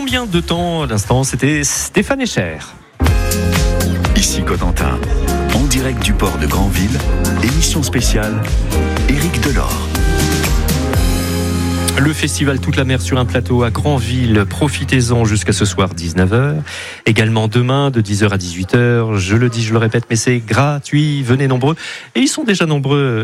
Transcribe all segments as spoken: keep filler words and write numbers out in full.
combien de temps à l'instant? C'était Stéphane Echer. Ici Cotentin, en direct du port de Granville, émission spéciale, Éric Delort. Le festival Toute la mer sur un plateau à Granville, profitez-en jusqu'à ce soir dix-neuf heures. Également demain de dix heures à dix-huit heures, je le dis, je le répète, mais c'est gratuit, venez nombreux. Et ils sont déjà nombreux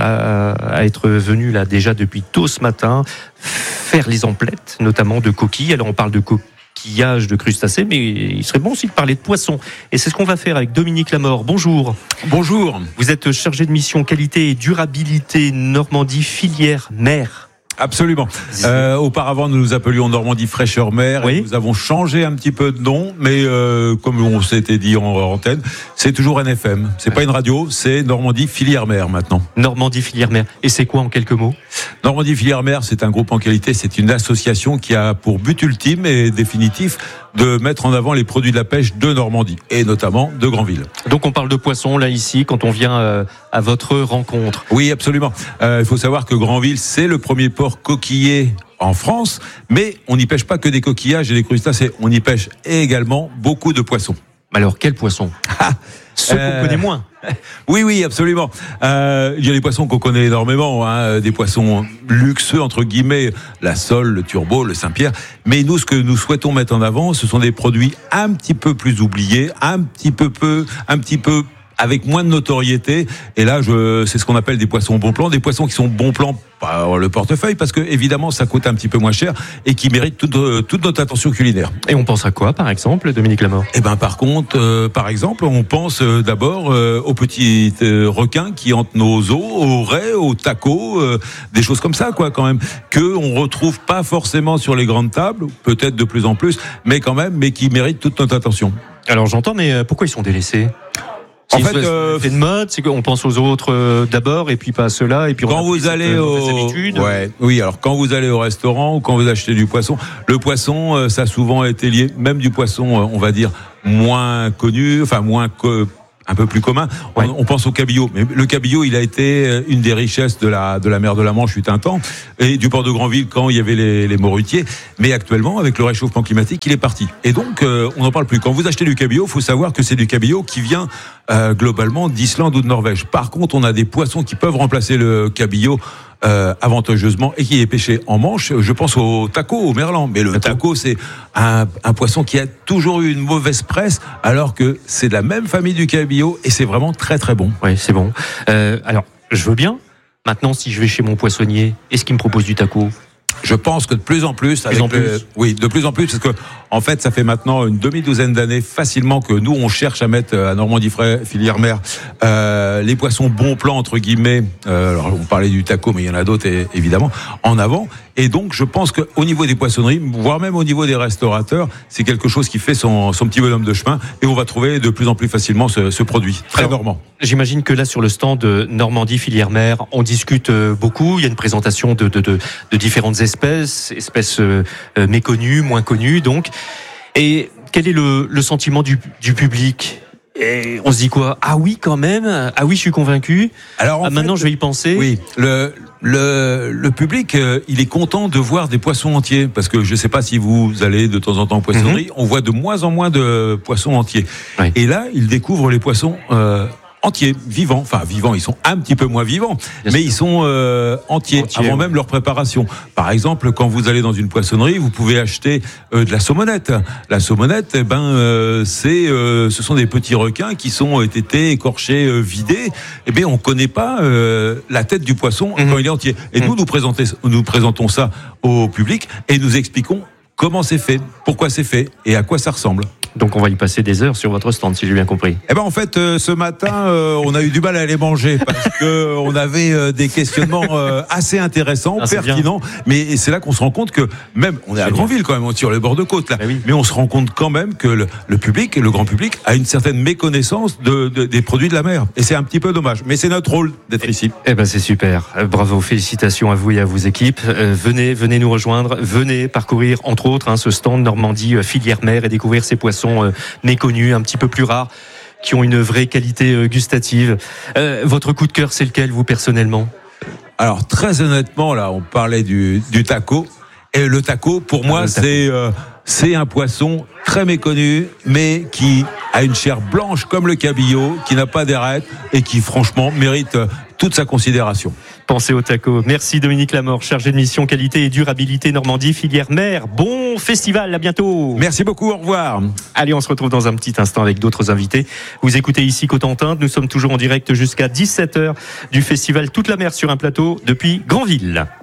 à, à être venus là déjà depuis tôt ce matin, faire les emplettes, notamment de coquilles. Alors on parle de coquillages, de crustacés, mais il serait bon aussi de parler de poissons. Et c'est ce qu'on va faire avec Dominique Lamort. Bonjour. Bonjour. Vous êtes chargé de mission qualité et durabilité Normandie filière mer. Absolument. Euh, auparavant, nous nous appelions Normandie Fraîcheur Mer. Oui. Nous avons changé un petit peu de nom, mais euh, comme on s'était dit en antenne, c'est toujours N F M. C'est pas une radio, c'est Normandie Filière Mer maintenant. Normandie Filière Mer. Et c'est quoi en quelques mots? Normandie Filière Mer, c'est un groupe en qualité, c'est une association qui a pour but ultime et définitif de mettre en avant les produits de la pêche de Normandie et notamment de Granville. Donc on parle de poissons là ici quand on vient euh, à votre rencontre. Oui, absolument. Euh, il faut savoir que Granville, c'est le premier port coquillier en France, mais on n'y pêche pas que des coquillages et des crustacés, on y pêche également beaucoup de poissons. Alors quel poisson? Ceux euh... qu'on connaît moins. Oui, oui, absolument. Euh, il y a des poissons qu'on connaît énormément, hein, des poissons luxueux, entre guillemets, la sole, le turbo, le Saint-Pierre. Mais nous, ce que nous souhaitons mettre en avant, ce sont des produits un petit peu plus oubliés, un petit peu peu, un petit peu avec moins de notoriété. Et là, je, c'est ce qu'on appelle des poissons bon plan, des poissons qui sont bon plan par le portefeuille, parce que évidemment, ça coûte un petit peu moins cher et qui méritent toute, toute notre attention culinaire. Et on pense à quoi, par exemple, Dominique Lamort? Eh ben, par contre, euh, par exemple, on pense euh, d'abord euh, aux petits euh, requins qui hantent nos eaux, aux raies, aux tacos, euh, des choses comme ça, quoi, quand même, que on retrouve pas forcément sur les grandes tables, peut-être de plus en plus, mais quand même, mais qui méritent toute notre attention. Alors j'entends, mais pourquoi ils sont délaissés? En c'est fait, euh, fait de mode, c'est qu'on pense aux autres euh, d'abord et puis pas à ceux-là et puis on quand a vous allez au, ouais, oui, alors quand vous allez au restaurant ou quand vous achetez du poisson, le poisson, euh, ça a souvent été lié, même du poisson, euh, on va dire moins connu, enfin moins co- un peu plus commun. Ouais. On, on pense au cabillaud, mais le cabillaud, il a été une des richesses de la de la mer de la Manche fut un temps, et du port de Granville quand il y avait les, les morutiers. Mais actuellement, avec le réchauffement climatique, il est parti. Et donc, euh, on n'en parle plus. Quand vous achetez du cabillaud, faut savoir que c'est du cabillaud qui vient euh, globalement d'Islande ou de Norvège. Par contre, on a des poissons qui peuvent remplacer le cabillaud Euh, avantageusement et qui est pêché en Manche. Je pense au taco, au merlan. Mais le taco, c'est un, un poisson qui a toujours eu une mauvaise presse, alors que c'est de la même famille du cabillaud et c'est vraiment très très bon. Oui, c'est bon. Euh, alors, je veux bien. Maintenant, si je vais chez mon poissonnier, est-ce qu'il me propose du taco? Je pense que de plus en plus, avec plus en plus. Le, oui, de plus en plus, parce que en fait, ça fait maintenant une demi-douzaine d'années facilement que nous on cherche à mettre à Normandie Filière Mer euh, les poissons bon plan entre guillemets. Euh, alors on parlait du taco, mais il y en a d'autres et, évidemment en avant. Et donc, je pense qu'au niveau des poissonneries, voire même au niveau des restaurateurs, c'est quelque chose qui fait son, son petit bonhomme de chemin et on va trouver de plus en plus facilement ce, ce produit très Alors, normand. J'imagine que là, sur le stand de Normandie Filière Mer, on discute beaucoup. Il y a une présentation de, de, de, de différentes espèces, espèces euh, méconnues, moins connues, donc. Et quel est le, le sentiment du, du public? Et on se dit quoi? Ah oui, quand même. Ah oui, je suis convaincu. Alors ah, fait, maintenant, je vais y penser. Oui, le le le public, euh, il est content de voir des poissons entiers parce que je sais pas si vous allez de temps en temps en poissonnerie, mm-hmm. on voit de moins en moins de poissons entiers. Oui. Et là, il découvre les poissons euh, entiers, vivants. Enfin, vivants, ils sont un petit peu moins vivants, Bien mais sûr. Ils sont euh, entiers, entiers avant ouais. même leur préparation. Par exemple, quand vous allez dans une poissonnerie, vous pouvez acheter euh, de la saumonette. La saumonette, eh ben, euh, c'est, euh, ce sont des petits requins qui sont euh, été écorchés, euh, vidés. Eh bien, on connaît pas euh, la tête du poisson mmh. quand il est entier. Et mmh. nous, nous, présenter, nous présentons ça au public et nous expliquons comment c'est fait, pourquoi c'est fait et à quoi ça ressemble. Donc on va y passer des heures sur votre stand, si j'ai bien compris. Eh ben en fait, euh, ce matin, euh, on a eu du mal à les manger parce que on avait euh, des questionnements euh, assez intéressants, ah, pertinents. Mais c'est là qu'on se rend compte que même, on est à Granville quand même, on est sur les bords de côte là. Mais, oui. mais on se rend compte quand même que le, le public, le grand public, a une certaine méconnaissance de, de, des produits de la mer. Et c'est un petit peu dommage. Mais c'est notre rôle d'être ici. Eh ben c'est super. Bravo, félicitations à vous et à vos équipes. Euh, venez, venez nous rejoindre. Venez parcourir entre autres hein, ce stand Normandie euh, Filière Mer et découvrir ces poissons Euh, méconnus, un petit peu plus rares, qui ont une vraie qualité euh, gustative. Euh, votre coup de cœur, c'est lequel, vous, personnellement? Alors, très honnêtement, là, on parlait du, du taco. Et le taco, pour moi, ah, le taco. c'est... Euh, c'est un poisson très méconnu, mais qui a une chair blanche comme le cabillaud, qui n'a pas d'airettes et qui franchement mérite toute sa considération. Pensez au taco. Merci Dominique Lamort, chargé de mission qualité et durabilité Normandie, filière mer. Bon festival, à bientôt. Merci beaucoup, au revoir. Allez, on se retrouve dans un petit instant avec d'autres invités. Vous écoutez ici Cotentin, nous sommes toujours en direct jusqu'à dix-sept heures du festival Toute la mer sur un plateau depuis Granville.